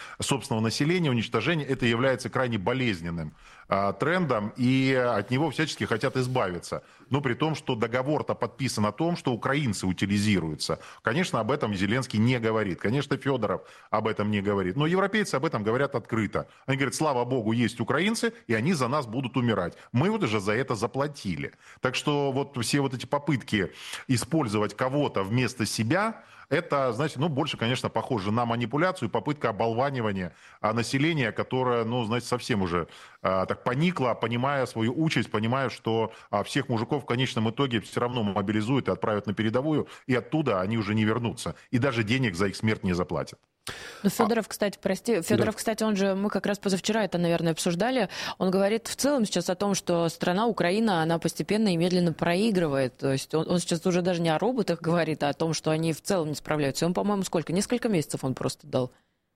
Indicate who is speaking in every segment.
Speaker 1: собственного населения, уничтожения, это является крайне болезненным трендом, и от него всячески хотят избавиться. Но при том, что договор-то подписан о том, что украинцы утилизируются. Конечно, об этом Зеленский не говорит. Конечно, Федоров об этом не говорит. Но европейцы об этом говорят открыто. Они говорят, слава богу, есть украинцы, и они за нас будут умирать. Мы вот уже за это заплатили. Так что вот все вот эти попытки использовать кого-то вместо себя, это, знаете, ну, больше, конечно, похоже на манипуляцию, попытка оболванивания населения, которое, ну, знаете, совсем уже так поникло, понимая свою участь, понимая, что всех мужиков в конечном итоге все равно мобилизуют и отправят на передовую, и оттуда они уже не вернутся. И даже денег за их смерть не заплатят.
Speaker 2: Ну, Федоров, кстати, кстати, он же, мы как раз позавчера это, наверное, обсуждали, он говорит в целом сейчас о том, что страна Украина, она постепенно и медленно проигрывает, то есть он сейчас уже даже не о роботах говорит, а о том, что они в целом не справляются. И он, по-моему, несколько месяцев он просто дал.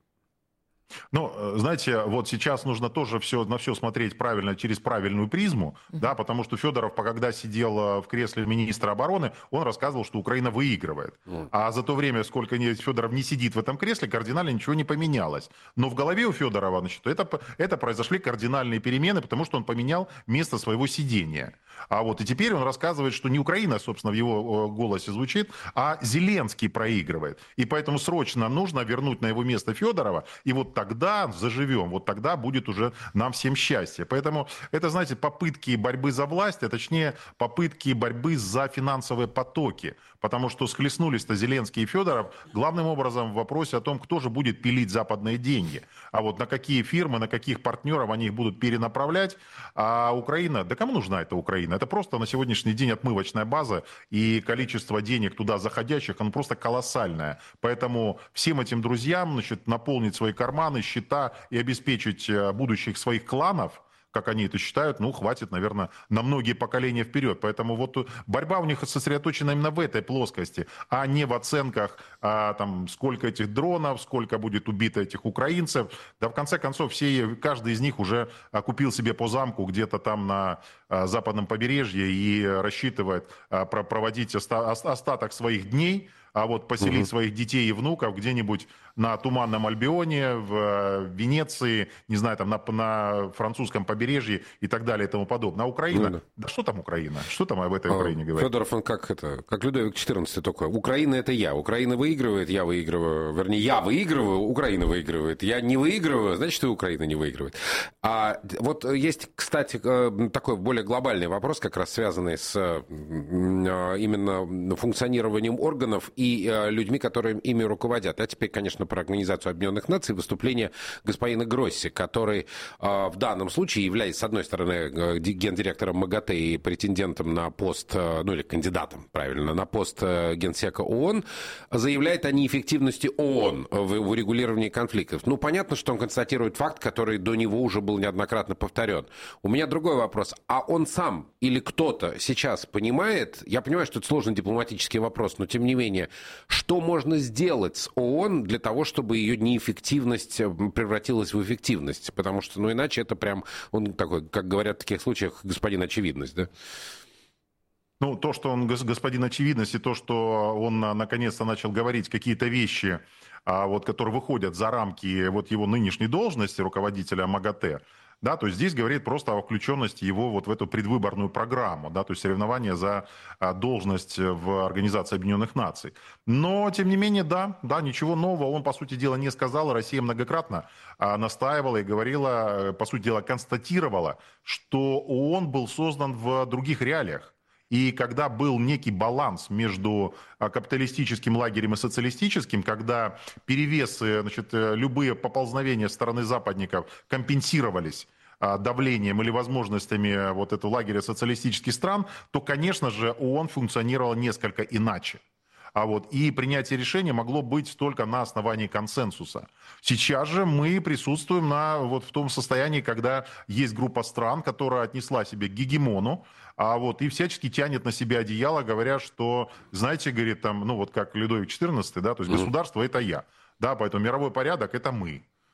Speaker 1: Ну, знаете, вот сейчас нужно тоже на все смотреть правильно, через правильную призму, да, потому что Федоров, когда сидел в кресле министра обороны, он рассказывал, что Украина выигрывает. А за то время, сколько Федоров не сидит в этом кресле, кардинально ничего не поменялось. Но в голове у Федорова, значит, это произошли кардинальные перемены, потому что он поменял место своего сидения. И теперь он рассказывает, что не Украина, собственно, в его голосе звучит, а Зеленский проигрывает. И поэтому срочно нужно вернуть на его место Федорова, и вот тогда заживем, вот тогда будет уже нам всем счастье. Поэтому это, знаете, попытки борьбы за власть, а точнее попытки борьбы за финансовые потоки. Потому что схлестнулись-то Зеленский и Федоров главным образом в вопросе о том, кто же будет пилить западные деньги. А вот на какие фирмы, на каких партнеров они их будут перенаправлять. А Украина, да кому нужна эта Украина? Это просто на сегодняшний день отмывочная база, и количество денег туда заходящих, оно просто колоссальное. Поэтому всем этим друзьям, значит, наполнить свои карманы, счета и обеспечить будущих своих кланов, как они это считают, ну, хватит, наверное, на многие поколения вперед. Поэтому вот борьба у них сосредоточена именно в этой плоскости, а не в оценках, там, сколько этих дронов, сколько будет убито этих украинцев. Да, в конце концов, каждый из них уже купил себе по замку где-то там на западном побережье и рассчитывает проводить остаток своих дней, поселить своих детей и внуков где-нибудь на Туманном Альбионе, в Венеции, не знаю, там на французском побережье и так далее и тому подобное. А Украина? Да что там Украина? Что там об этой Украине говорить?
Speaker 3: Федоров, он как Людовик XIV только. Украина — это я. Украина выигрывает, я выигрываю. Вернее, я выигрываю, Украина выигрывает. Я не выигрываю, значит, и Украина не выигрывает. А вот есть, кстати, такой более глобальный вопрос, как раз связанный с именно функционированием органов и людьми, которые ими руководят. А теперь, конечно, про Организацию Объединенных Наций, выступление господина Гросси, который в данном случае является, с одной стороны, гендиректором МАГАТЭ и претендентом на пост, ну или кандидатом, правильно, на пост генсека ООН, заявляет о неэффективности ООН в урегулировании конфликтов. Ну, понятно, что он констатирует факт, который до него уже был неоднократно повторен. У меня другой вопрос. А он сам или кто-то сейчас понимает, я понимаю, что это сложный дипломатический вопрос, но тем не менее, что можно сделать с ООН для того, чтобы ее неэффективность превратилась в эффективность? Потому что, ну, иначе это прям, он такой, как говорят в таких случаях, господин очевидность, да?
Speaker 1: Ну, то, что он господин очевидность, и то, что он наконец-то начал говорить какие-то вещи, которые выходят за рамки его нынешней должности руководителя МАГАТЭ, да, то есть здесь говорит просто о включенности его в эту предвыборную программу, да, то есть соревнования за должность в Организации Объединенных Наций. Но, тем не менее, да, ничего нового он, по сути дела, не сказал. Россия многократно настаивала и говорила, по сути дела, констатировала, что ООН был создан в других реалиях. И когда был некий баланс между капиталистическим лагерем и социалистическим, когда перевесы, любые поползновения со стороны западников компенсировались давлением или возможностями этого лагеря социалистических стран, то, конечно же, ООН функционировала несколько иначе. И принятие решения могло быть только на основании консенсуса. Сейчас же мы присутствуем в том состоянии, когда есть группа стран, которая отнесла себя к гегемону, и всячески тянет на себя одеяло, говоря, что, знаете, говорит, там, как Людовик XIV, да, то есть государство — это я, да, поэтому мировой порядок — это мы.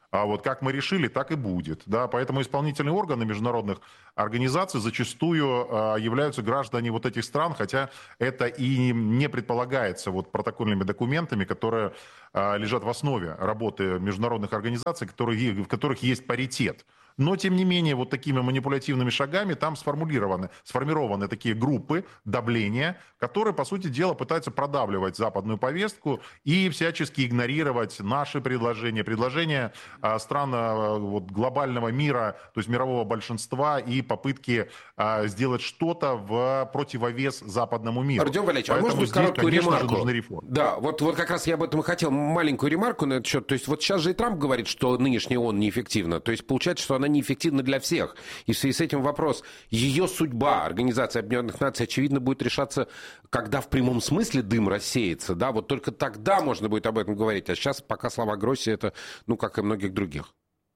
Speaker 1: А вот как мы решили, так и будет. Да? Поэтому исполнительные органы международных организаций зачастую являются граждане вот этих стран, хотя это и не предполагается вот протокольными документами, которые лежат в основе работы международных организаций, в которых есть паритет. Но, тем не менее, вот такими манипулятивными шагами там сформированы такие группы давления, которые, по сути дела, пытаются продавливать западную повестку и всячески игнорировать наши предложения стран вот, глобального мира, то есть мирового большинства, и попытки сделать что-то в противовес западному миру.
Speaker 3: Артем Валерьевич, а может быть короткую ремарку?
Speaker 1: Нужны реформы.
Speaker 3: Да, вот как раз я об этом и хотел, маленькую ремарку на этот счет. То есть вот сейчас же и Трамп говорит, что нынешняя ООН неэффективна. То есть получается, что она неэффективна для всех. И в связи с этим вопрос, ее судьба, Организации Объединенных Наций, очевидно, будет решаться, когда в прямом смысле дым рассеется. Да, вот только тогда можно будет об этом говорить. А сейчас пока слова Гросси, это, ну, как и многих других.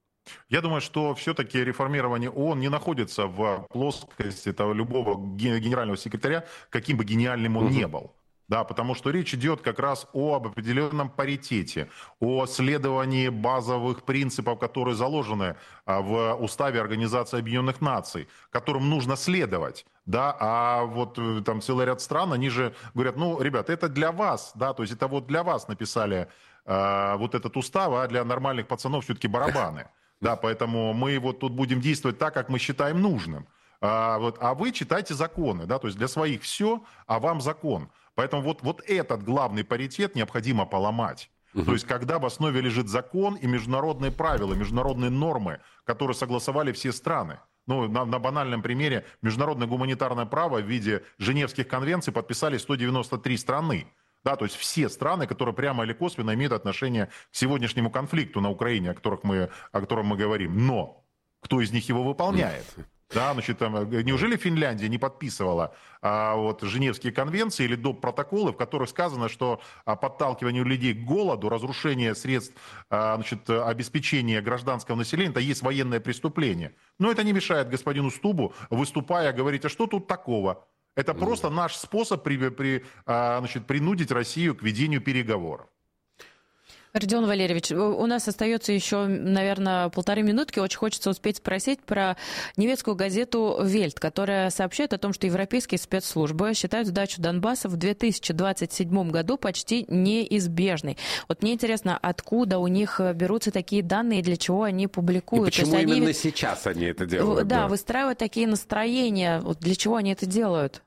Speaker 1: Я думаю, что все-таки реформирование ООН не находится в плоскости этого любого генерального секретаря, каким бы гениальным он ни был. Да, потому что речь идет как раз об определенном паритете, о следовании базовых принципов, которые заложены в Уставе Организации Объединенных Наций, которым нужно следовать. Да, а вот там целый ряд стран, они же говорят, ну, ребят, это для вас, да, то есть это вот для вас написали вот этот устав, а для нормальных пацанов все-таки барабаны. Да, поэтому мы вот тут будем действовать так, как мы считаем нужным. А вы читайте законы, да, то есть для своих все, а вам закон. Поэтому вот этот главный паритет необходимо поломать. То есть когда в основе лежит закон и международные правила, международные нормы, которые согласовали все страны. Ну, на банальном примере, международное гуманитарное право в виде Женевских конвенций подписали 193 страны. Да, то есть все страны, которые прямо или косвенно имеют отношение к сегодняшнему конфликту на Украине, о котором мы говорим. Но кто из них его выполняет? Да, значит, неужели Финляндия не подписывала вот, Женевские конвенции или доп. Протоколы, в которых сказано, что подталкивание людей к голоду, разрушение средств обеспечения гражданского населения, это есть военное преступление. Но это не мешает господину Стубу, выступая, говорить, а что тут такого? Это просто наш способ принудить Россию к ведению переговоров.
Speaker 2: Родион Валерьевич, у нас остается еще, наверное, 1,5 минутки. Очень хочется успеть спросить про немецкую газету «Вельт», которая сообщает о том, что европейские спецслужбы считают сдачу Донбасса в 2027 году почти неизбежной. Вот мне интересно, откуда у них берутся такие данные и для чего они публикуют?
Speaker 3: И почему именно сейчас они это делают?
Speaker 2: Да, выстраивают такие настроения. Вот для чего они это делают?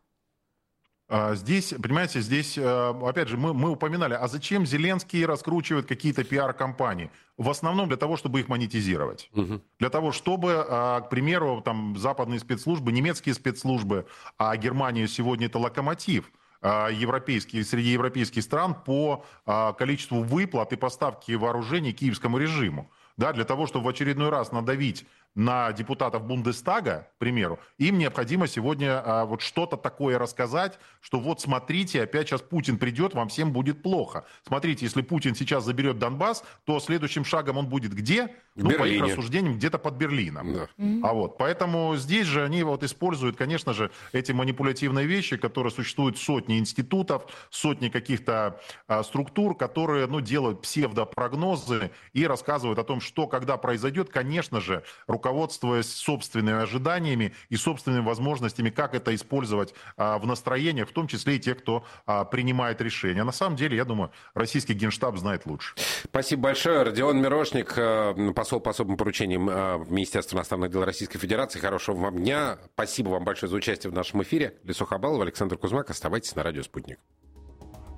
Speaker 1: Здесь, понимаете, опять же, мы упоминали, а зачем Зеленский раскручивает какие-то пиар-компании? В основном для того, чтобы их монетизировать. Для того, чтобы, к примеру, там, западные спецслужбы, немецкие спецслужбы, а Германия сегодня это локомотив среди европейских стран по количеству выплат и поставки вооружений киевскому режиму. Да, для того, чтобы в очередной раз надавить на депутатов Бундестага, к примеру, им необходимо сегодня вот что-то такое рассказать, что вот смотрите, опять сейчас Путин придет, вам всем будет плохо. Смотрите, если Путин сейчас заберет Донбасс, то следующим шагом он будет где? Ну, по их рассуждениям, где-то под Берлином. Да. Поэтому здесь же они вот используют, конечно же, эти манипулятивные вещи, которые существуют сотни институтов, сотни каких-то структур, которые делают псевдопрогнозы и рассказывают о том, что когда произойдет, конечно же, руководствуясь собственными ожиданиями и собственными возможностями, как это использовать в настроениях, в том числе и те, кто принимает решения. На самом деле, я думаю, российский Генштаб знает лучше.
Speaker 3: Спасибо большое. Родион Мирошник, посол по особым поручениям Министерства иностранных дел Российской Федерации. Хорошего вам дня. Спасибо вам большое за участие в нашем эфире. Лесо Хабалов, Александр Кузьмак. Оставайтесь на радио «Спутник».